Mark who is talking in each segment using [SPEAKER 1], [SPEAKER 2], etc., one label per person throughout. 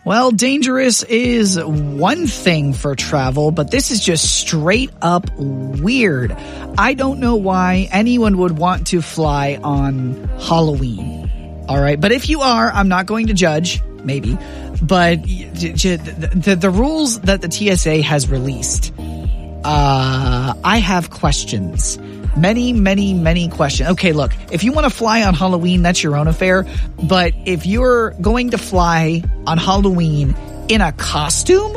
[SPEAKER 1] Well, dangerous is one thing for travel, but this is just straight up weird. I don't know why anyone would want to fly on Halloween. All right. But if you are, I'm not going to judge, maybe. But the rules that the TSA has released, I have questions. Many questions. Okay, look, if you want to fly on Halloween, that's your own affair. But if you're going to fly on Halloween in a costume,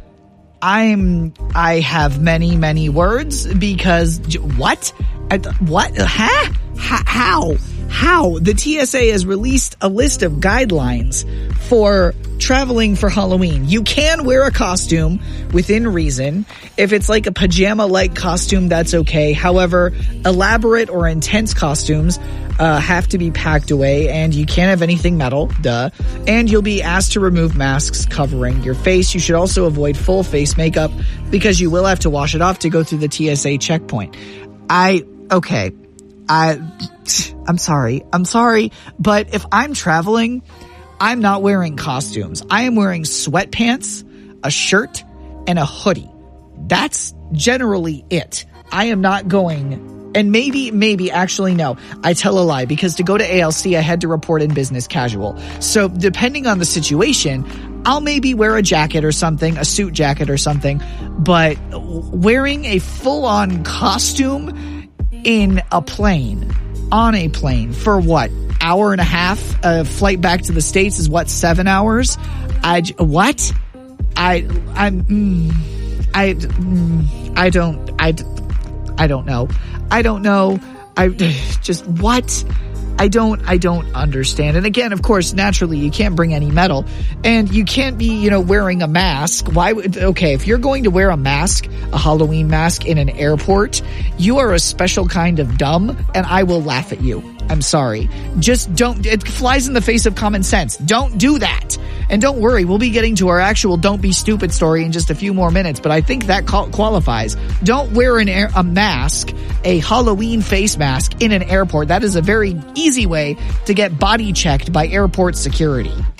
[SPEAKER 1] I have many words because what? Huh? How? The TSA has released a list of guidelines for traveling for Halloween. You can wear a costume within reason. If it's like a pajama-like costume, that's okay. However, elaborate or intense costumes have to be packed away, and you can't have anything metal, duh. And you'll be asked to remove masks covering your face. You should also avoid full face makeup because you will have to wash it off to go through the TSA checkpoint. I'm sorry, but if I'm traveling, I'm not wearing costumes. I am wearing sweatpants, a shirt, and a hoodie. That's generally it. I am not going, and maybe, actually no, I tell a lie, because to go to ALC, I had to report in business casual. So depending on the situation, I'll maybe wear a jacket or something, a suit jacket or something, but wearing a full-on costume on a plane for what? Hour and a half? A flight back to the States is what? 7 hours? I don't know. I don't understand. And again, of course, naturally, you can't bring any metal, and you can't be, wearing a mask. If you're going to wear a mask, a Halloween mask in an airport, you are a special kind of dumb, and I will laugh at you. I'm sorry. Just don't. It flies in the face of common sense. Don't do that. And don't worry, we'll be getting to our actual don't be stupid story in just a few more minutes, but I think that qualifies. Don't wear a mask, a Halloween face mask in an airport. That is a very easy way to get body checked by airport security.